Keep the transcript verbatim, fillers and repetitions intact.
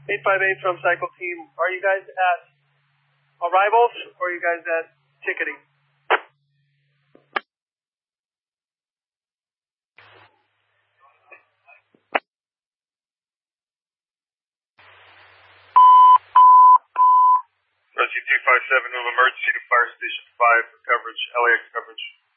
eight five eight from Cycle Team. Are you guys at arrivals or are you guys at ticketing? Rescue two five seven, move emergency to Fire Station five for coverage, L A X coverage.